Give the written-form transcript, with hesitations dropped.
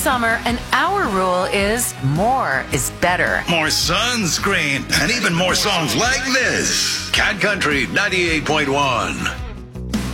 summer, and our rule is more is better. More sunscreen, and even more songs like this. Cat Country 98.1.